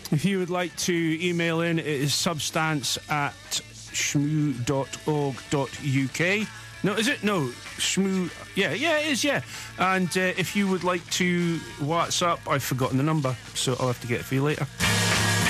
If you would like to email in, it is substance@shmoo.org.uk. No, is it? No, Shmoo. Yeah, it is, yeah. And if you would like to WhatsApp, I've forgotten the number, so I'll have to get it for you later.